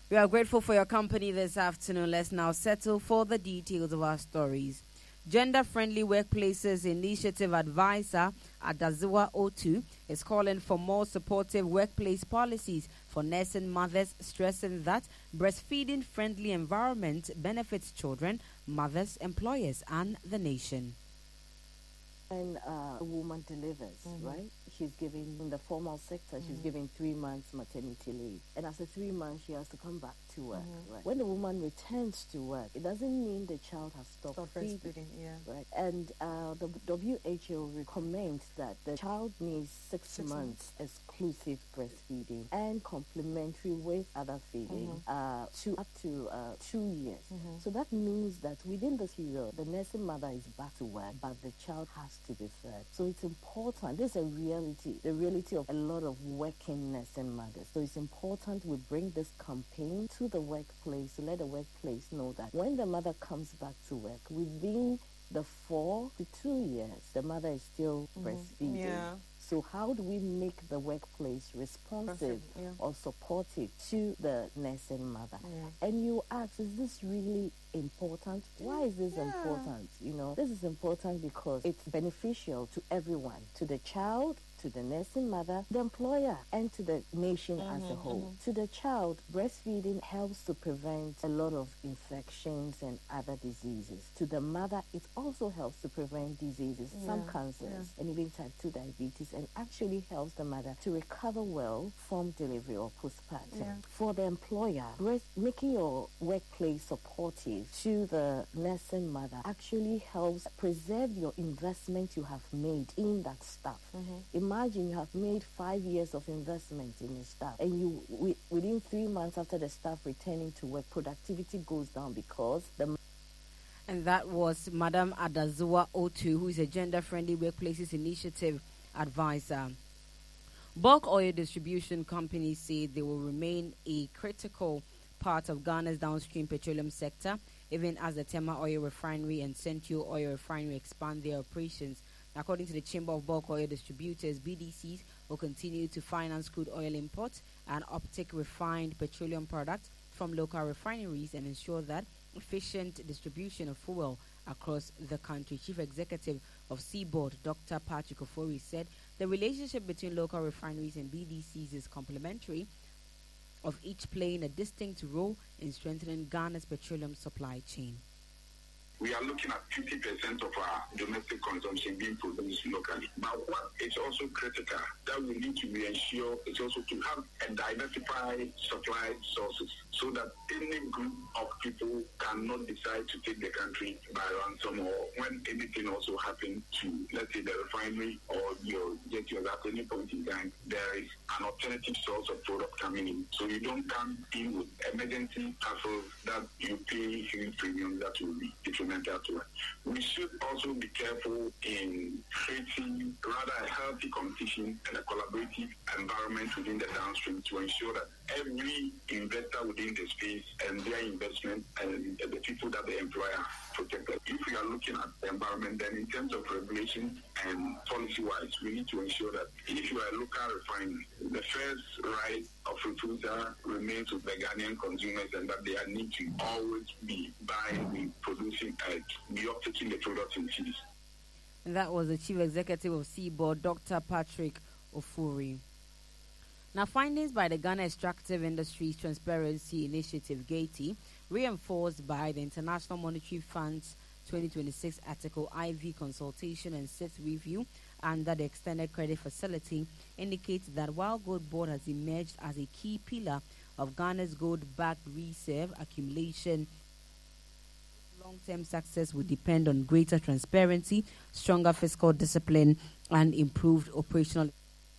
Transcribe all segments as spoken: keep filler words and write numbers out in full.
We are grateful for your company this afternoon. Let's now settle for the details of our stories. Gender-Friendly Workplaces Initiative Advisor Adaziwa Otu is calling for more supportive workplace policies for nursing mothers, stressing that breastfeeding-friendly environment benefits children, mothers, employers, and the nation. When uh, a woman delivers, mm-hmm. right, she's giving, in the formal sector, mm-hmm. she's giving three months maternity leave. And after three months, she has to come back to work, mm-hmm. right? When the woman returns to work, it doesn't mean the child has stopped Stop feeding, breastfeeding, yeah. right? And uh, the W H O recommends that the child needs six, six months, months exclusive breastfeeding and complementary with other feeding mm-hmm. uh, to up to uh, two years. Mm-hmm. So that means that within this period, the nursing mother is back to work, but the child has to be fed. So it's important. This is a reality, the reality of a lot of working nursing mothers. So it's important we bring this campaign to the workplace to let the workplace know that when the mother comes back to work, within the four to two years, the mother is still mm-hmm. breastfeeding. Yeah. So how do we make the workplace responsive yeah. or supportive to the nursing mother? Yeah. And you ask, is this really important? Why is this yeah. important? You know, this is important because it's beneficial to everyone, to the child, to the nursing mother, the employer, and to the nation mm-hmm, as a whole. Mm-hmm. To the child, breastfeeding helps to prevent a lot of infections and other diseases. To the mother, it also helps to prevent diseases, yeah, some cancers, yeah. and even type two diabetes, and actually helps the mother to recover well from delivery or postpartum. Yeah. For the employer, breast, making your workplace supportive to the nursing mother actually helps preserve your investment you have made in that staff. Mm-hmm. Imagine you have made five years of investment in the staff, and you w- within three months after the staff returning to work, productivity goes down because the. And that was Madam Adaziwa Otu, who is a Gender-Friendly Workplaces Initiative Advisor. Bulk oil distribution companies say they will remain a critical part of Ghana's downstream petroleum sector, even as the Tema Oil Refinery and Central Oil Refinery expand their operations. According to the Chamber of Bulk Oil Distributors, B D Cs will continue to finance crude oil imports and uptake refined petroleum products from local refineries and ensure that efficient distribution of fuel across the country. Chief Executive of Seaboard, Doctor Patrick Ofori, said the relationship between local refineries and B D Cs is complementary, of each playing a distinct role in strengthening Ghana's petroleum supply chain. We are looking at fifty percent of our domestic consumption being produced locally. But what is also critical that we need to ensure is also to have a diversified supply sources so that any group of people cannot decide to take the country by ransom, or when anything also happens to, let's say, the refinery or your jet fuel at any point in time, there is an alternative source of product coming in. So you don't come in with emergency hassles that you pay huge premium that will be detrimental to it. We should also be careful in creating rather a healthy competition and a collaborative environment within the downstream to ensure that every investor within the space and their investment and the people that they employ are protected. If we are looking at the environment, then in terms of regulation and policy-wise, we need to ensure that if you are a local refinery, the first right of refusal remains with the Ghanaian consumers, and that they need to always be buying, producing, and be uptaking the products in cities. And that was the Chief Executive of Seaboard, Doctor Patrick Ofori. Now, findings by the Ghana Extractive Industries Transparency Initiative, GATI, reinforced by the International Monetary Fund's twenty twenty-six Article I V consultation and sixth review under the Extended Credit Facility, indicates that while Gold Board has emerged as a key pillar of Ghana's gold-backed reserve accumulation, long-term success will depend on greater transparency, stronger fiscal discipline, and improved operational.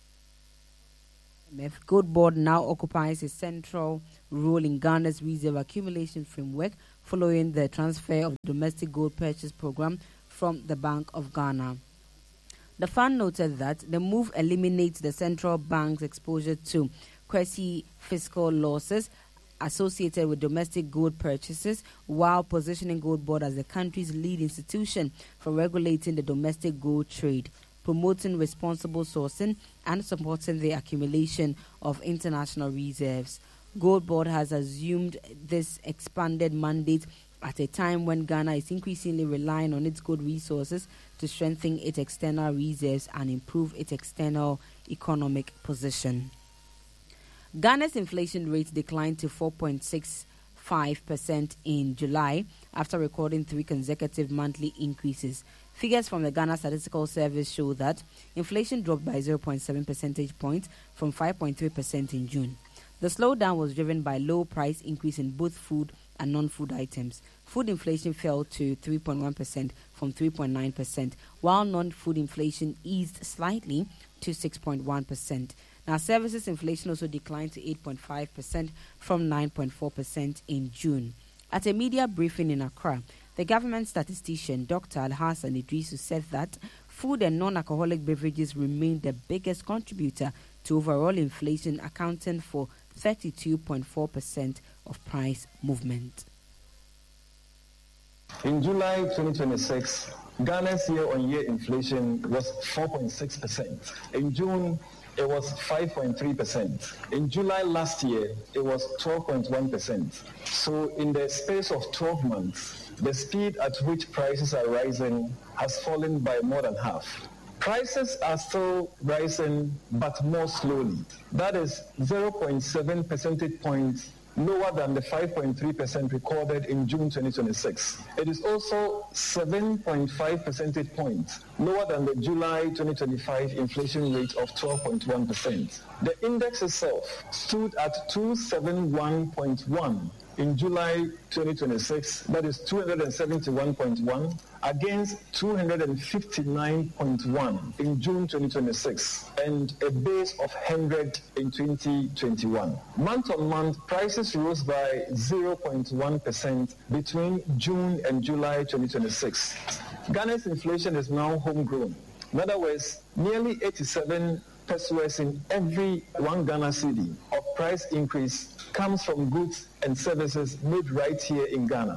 Gold Board now occupies a central role in Ghana's reserve accumulation framework following the transfer of the domestic gold purchase program from the Bank of Ghana. The fund noted that the move eliminates the central bank's exposure to quasi-fiscal losses associated with domestic gold purchases, while positioning Gold Board as the country's lead institution for regulating the domestic gold trade, promoting responsible sourcing, and supporting the accumulation of international reserves. Gold Board has assumed this expanded mandate at a time when Ghana is increasingly relying on its gold resources to strengthen its external reserves and improve its external economic position. Ghana's inflation rate declined to four point six five percent in July after recording three consecutive monthly increases. Figures from the Ghana Statistical Service show that inflation dropped by zero point seven percentage points from five point three percent in June. The slowdown was driven by low price increase in both food and non-food items. Food inflation fell to three point one percent from three point nine percent, while non-food inflation eased slightly to six point one percent. Now, services inflation also declined to eight point five percent from nine point four percent in June. At a media briefing in Accra, the government statistician Doctor Al-Hassan Idrisu said that food and non-alcoholic beverages remain the biggest contributor to overall inflation, accounting for thirty-two point four percent of price movement. In July twenty twenty-six, Ghana's year-on-year inflation was four point six percent. In June, it was five point three percent. In July last year, it was twelve point one percent. So in the space of twelve months, the speed at which prices are rising has fallen by more than half. Prices are still rising, but more slowly. That is zero point seven percentage points lower than the five point three percent recorded in June twenty twenty-six. It is also seven point five percentage points lower than the July twenty twenty-five inflation rate of twelve point one percent. The index itself stood at two hundred seventy-one point one in July twenty twenty-six, that is two hundred seventy-one point one, against two hundred fifty-nine point one in June twenty twenty-six, and a base of one hundred in twenty twenty-one. Month on month, prices rose by zero point one percent between June and July twenty twenty-six. Ghana's inflation is now homegrown. In other words, nearly eighty-seven pesos in every one Ghana cedi of price increase comes from goods and services made right here in Ghana.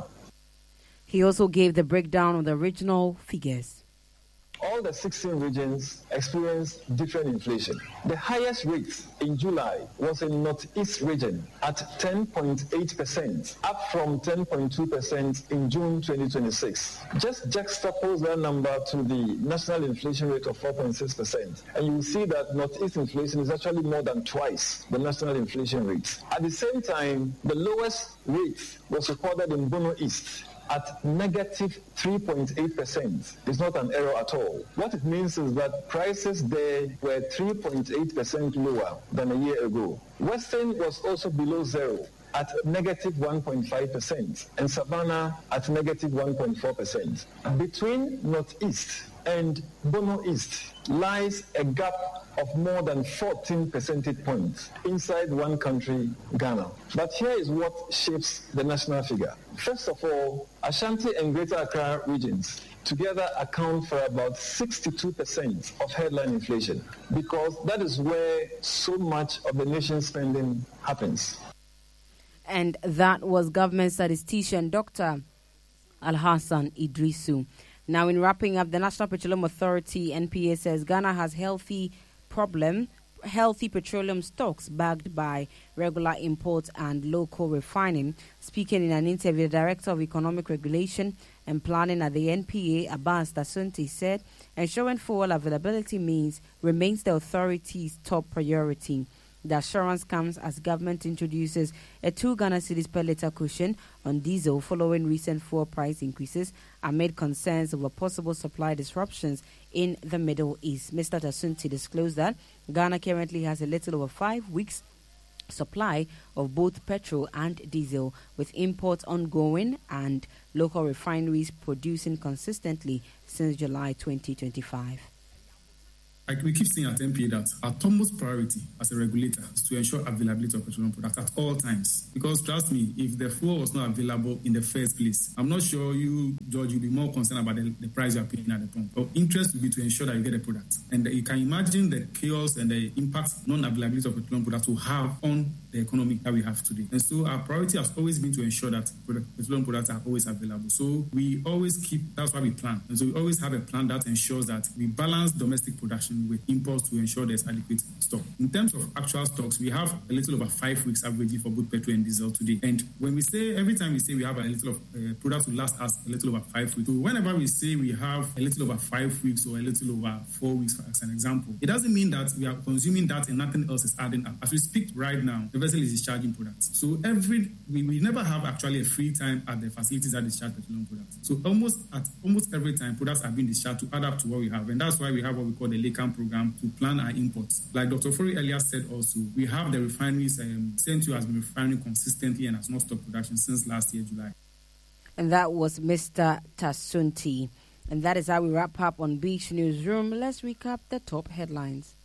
He also gave the breakdown of the regional figures. All the sixteen regions experienced different inflation. The highest rate in July was in Northeast region at ten point eight percent, up from ten point two percent in June twenty twenty-six. Just juxtapose that number to the national inflation rate of four point six percent, and you will see that Northeast inflation is actually more than twice the national inflation rate. At the same time, the lowest rate was recorded in Bono East at negative three point eight percent. It's not an error at all. What it means is that prices there were three point eight percent lower than a year ago. Western was also below zero at negative one point five percent, and Savannah at negative one point four percent. Between Northeast and Bono East lies a gap of more than fourteen percentage points inside one country, Ghana. But here is what shapes the national figure. First of all, Ashanti and Greater Accra regions together account for about sixty-two percent of headline inflation, because that is where so much of the nation's spending happens. And that was government statistician Doctor Al-Hassan Idrisu. Now, in wrapping up, the National Petroleum Authority, N P A, says Ghana has healthy problem, healthy petroleum stocks backed by regular imports and local refining. Speaking in an interview, the Director of Economic Regulation and Planning at the N P A, Abbas Dasunti, said ensuring fuel availability means remains the authority's top priority. The assurance comes as government introduces a two Ghana cedis per litre cushion on diesel following recent fuel price increases amid concerns over possible supply disruptions in the Middle East. Mister Dasunti disclosed that Ghana currently has a little over five weeks supply of both petrol and diesel, with imports ongoing and local refineries producing consistently since July twenty twenty-five. Like we keep saying at N P A that our topmost priority as a regulator is to ensure availability of petroleum products at all times. Because trust me, if the fuel was not available in the first place, I'm not sure you, George, you'll be more concerned about the, the price you're paying at the pump. Our interest will be to ensure that you get a product. And you can imagine the chaos and the impact non-availability of petroleum products will have on the the economy that we have today. And so our priority has always been to ensure that petroleum products are always available. So we always keep, that's why we plan. And so we always have a plan that ensures that we balance domestic production with imports to ensure there's adequate stock. In terms of actual stocks, we have a little over five weeks averaging for both petrol and diesel today. And when we say, every time we say we have a little of uh, products will last us a little over five weeks. So whenever we say we have a little over five weeks or a little over four weeks, as an example, it doesn't mean that we are consuming that and nothing else is adding up. As we speak right now, the vessel is discharging products. So every we, we never have actually a free time at the facilities that discharge petroleum products. So almost at almost every time, products are being discharged to add up to what we have. And that's why we have what we call the LACAM program to plan our imports. Like Doctor Ofori earlier said also, we have the refineries, um, Centio has been refining consistently and has not stopped production since last year, July. And that was Mister Tasunti. And that is how we wrap up on Beach Newsroom. Let's recap the top headlines.